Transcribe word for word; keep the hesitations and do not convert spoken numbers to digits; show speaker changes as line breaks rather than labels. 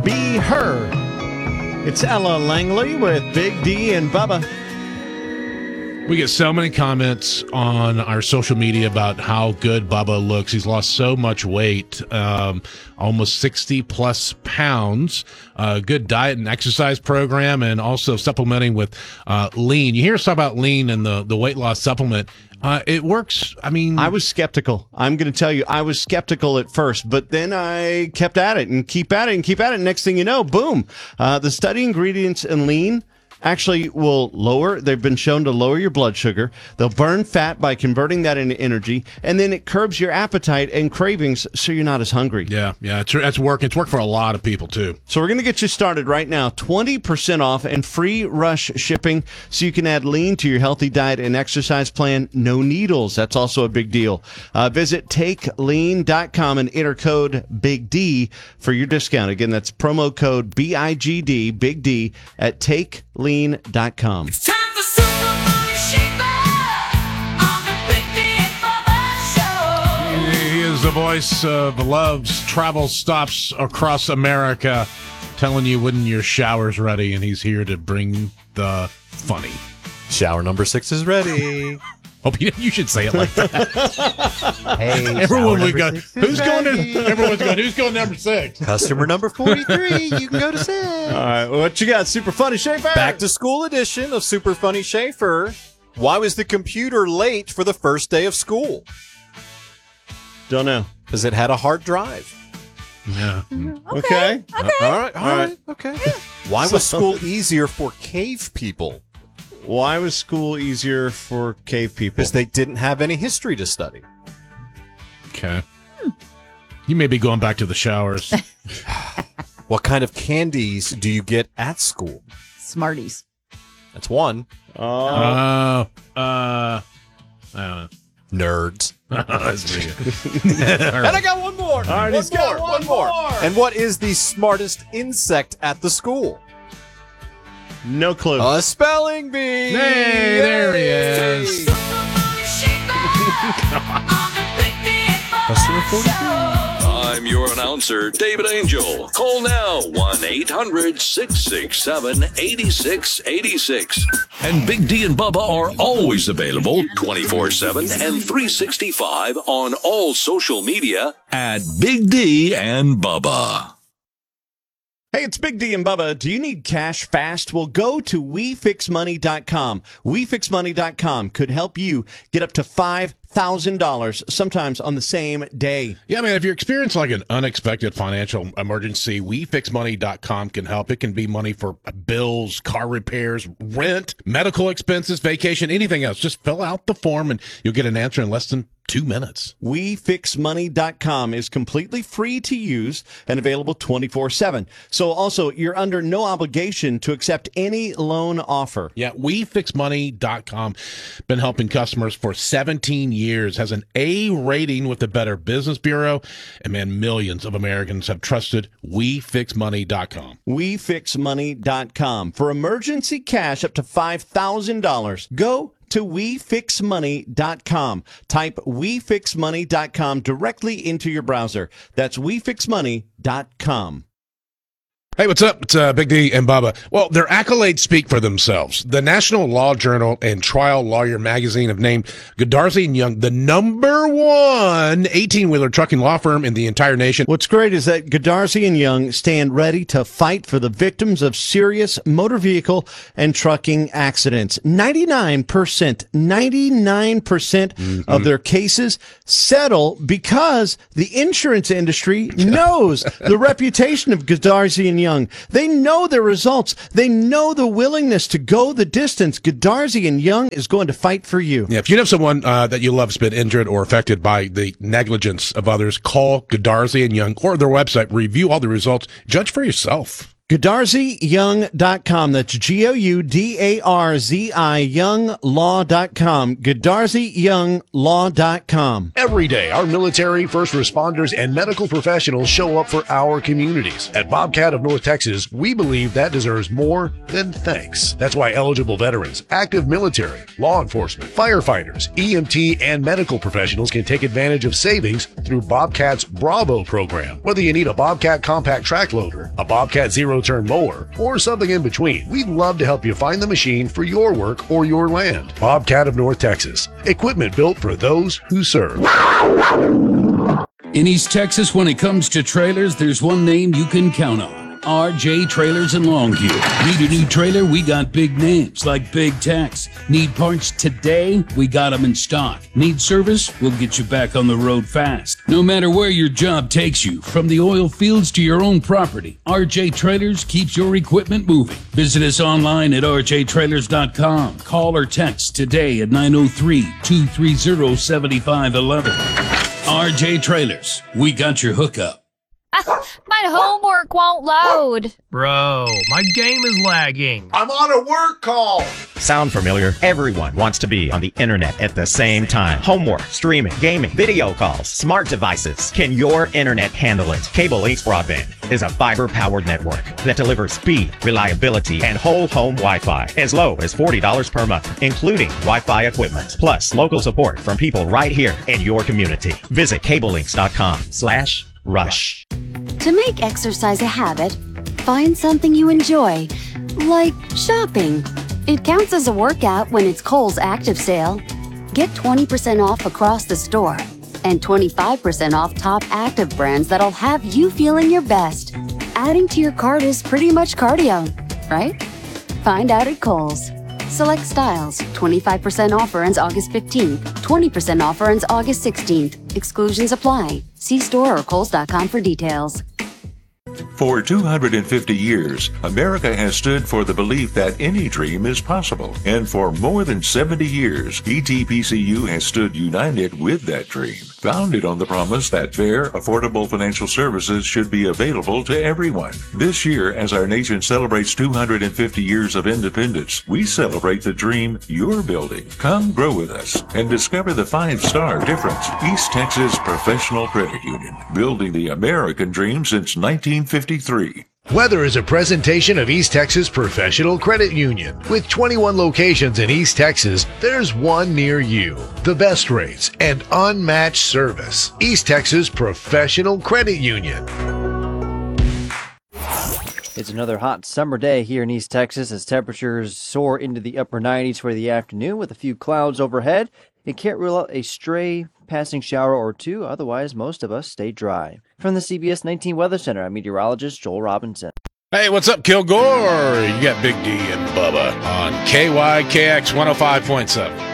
Be Her. It's Ella Langley with Big D and Bubba.
We get so many comments on our social media about how good Bubba looks. He's lost so much weight, um, almost sixty plus pounds. Uh, good diet and exercise program, and also supplementing with uh, lean. You hear us talk about lean and the, the weight loss supplement. Uh, it works. I mean,
I was skeptical. I'm going to tell you, I was skeptical at first, but then I kept at it and keep at it and keep at it. Next thing you know, boom. Uh, the study ingredients in lean actually will lower, they've been shown to lower your blood sugar. They'll burn fat by converting that into energy, and then it curbs your appetite and cravings so you're not as hungry.
Yeah, yeah, it's, it's working. It's worked for a lot of people, too.
So we're going to get you started right now. twenty percent off and free rush shipping so you can add lean to your healthy diet and exercise plan. No needles. That's also a big deal. Uh, visit take lean dot com and enter code Big D for your discount. Again, that's promo code B I G D, Big D, at take lean dot com.
It's time for Super Money Shaper on the Big D and Bubba Show.
He is the voice of Love's travel stops across America, telling you when your shower's ready, and he's here to bring the funny.
Shower number six is ready.
Hope you, you should say it like that.
Hey,
Everyone would go, who's going to, everyone's going, who's going number six?
Customer number forty-three, you can go to six.
All right, what you got, Super Funny Schaefer?
Back to school edition of Super Funny Schaefer. Why was the computer late for the first day of school?
Don't know.
Because it had a hard drive.
Yeah.
Okay.
Okay. Uh, all right. All right. Okay. Why was school easier for cave people?
Why was school easier for cave people?
Because they didn't have any history to study.
Okay. You may be going back to the showers.
What kind of candies do you get at school?
Smarties.
That's one.
Oh,
Uh, uh, I don't know.
Nerds.
That's pretty good.
And I got one more. All
right,
one
he's got
more,
one more.
And what is the smartest insect at the school?
no clue.
A spelling bee.
Hey, there he is.
Super Money Shaper on the Big D and Bubba Show.
I'm your announcer, David Angel. Call now, one eight hundred six six seven eight six eight six. And Big D and Bubba are always available twenty-four seven and three sixty-five on all social media at Big D and Bubba.
Hey, it's Big D and Bubba. Do you need cash fast? Well, go to we fix money dot com. we fix money dot com could help you get up to five thousand dollars sometimes on the same day.
Yeah, man, if you're experiencing like an unexpected financial emergency, we fix money dot com can help. It can be money for bills, car repairs, rent, medical expenses, vacation, anything else. Just fill out the form and you'll get an answer in less than two minutes.
we fix money dot com is completely free to use and available twenty-four seven. So also, you're under no obligation to accept any loan offer.
Yeah, we fix money dot com. Been helping customers for seventeen years, has an A rating with the Better Business Bureau, and man, millions of Americans have trusted we fix money dot com.
we fix money dot com. For emergency cash up to five thousand dollars, go to we fix money dot com. Type we fix money dot com directly into your browser. That's we fix money dot com.
Hey, what's up? It's uh, Big D and Bubba. Well, their accolades speak for themselves. The National Law Journal and Trial Lawyer Magazine have named Godarzi and Young the number one eighteen-wheeler trucking law firm in the entire nation.
What's great is that Godarzi and Young stand ready to fight for the victims of serious motor vehicle and trucking accidents. ninety-nine percent, ninety-nine percent mm-hmm. of their cases settle because the insurance industry knows the reputation of Godarzi and Young. They know the results. They know the willingness to go the distance. Godarzi and Young is going to fight for you.
Yeah, if you know someone uh, that you love has been injured or affected by the negligence of others, call Godarzi and Young or their website. Review all the results. Judge for yourself.
Goodarzi Young dot com. That's G O U D A R Z I Young Law dot com. Goodarzi Young Law dot com.
Every day, our military, first responders, and medical professionals show up for our communities. At Bobcat of North Texas, we believe that deserves more than thanks. That's why eligible veterans, active military, law enforcement, firefighters, E M T, and medical professionals can take advantage of savings through Bobcat's Bravo program. Whether you need a Bobcat compact track loader, a Bobcat zero-turn mower, or something in between, we'd love to help you find the machine for your work or your land. Bobcat of North Texas. Equipment built for those who serve.
In East Texas, when it comes to trailers, there's one name you can count on. R J Trailers in Longview. Need a new trailer? We got big names like Big Tex. Need parts today? We got them in stock. Need service? We'll get you back on the road fast. No matter where your job takes you, from the oil fields to your own property, R J Trailers keeps your equipment moving. Visit us online at R J trailers dot com. Call or text today at nine oh three, two three oh, seven five one one. R J Trailers. We got your hookup.
Ah, my homework won't load.
Bro, my game is lagging.
I'm on a work call.
Sound familiar? Everyone wants to be on the internet at the same time. Homework, streaming, gaming, video calls, smart devices. Can your internet handle it? Cable Links Broadband is a fiber-powered network that delivers speed, reliability, and whole home Wi-Fi as low as forty dollars per month, including Wi-Fi equipment, plus local support from people right here in your community. Visit cable links dot com slash rush.
To make exercise a habit, find something you enjoy, like shopping. It counts as a workout when it's Kohl's Active Sale. Get twenty percent off across the store and twenty-five percent off top active brands that'll have you feeling your best. Adding to your cart is pretty much cardio, right? Find out at Kohl's. Select styles. twenty-five percent offer ends August fifteenth. twenty percent offer ends August sixteenth. Exclusions apply. See store or kohls dot com for details.
For two hundred fifty years, America has stood for the belief that any dream is possible. And for more than seventy years, E T P C U has stood united with that dream. Founded on the promise that fair, affordable financial services should be available to everyone. This year, as our nation celebrates two hundred fifty years of independence, we celebrate the dream you're building. Come grow with us and discover the five-star difference. East Texas Professional Credit Union, building the American dream since nineteen fifty-three.
Weather is a presentation of East Texas Professional Credit Union. With twenty-one locations in East Texas, there's one near you. The best rates and unmatched service. East Texas Professional Credit Union.
It's another hot summer day here in East Texas as temperatures soar into the upper nineties for the afternoon with a few clouds overhead. You can't rule out a stray passing shower or two, otherwise most of us stay dry. From the C B S nineteen Weather Center, I'm meteorologist Joel Robinson.
Hey, what's up, Kilgore? You got Big D and Bubba on K Y K X one oh five point seven.